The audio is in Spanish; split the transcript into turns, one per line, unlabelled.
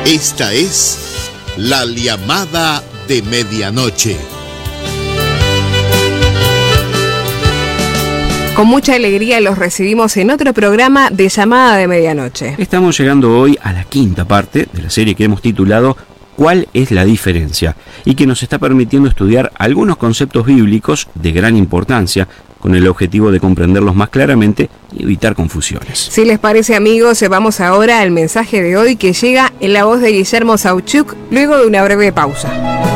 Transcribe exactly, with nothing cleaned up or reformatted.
Esta es La Llamada de Medianoche.
Con mucha alegría los recibimos en otro programa de Llamada de Medianoche.
Estamos llegando hoy a la quinta parte de la serie que hemos titulado ¿Cuál es la diferencia? Y que nos está permitiendo estudiar algunos conceptos bíblicos de gran importancia con el objetivo de comprenderlos más claramente y evitar confusiones.
Si les parece, amigos, vamos ahora al mensaje de hoy que llega en la voz de Guillermo Sauchuk luego de una breve pausa.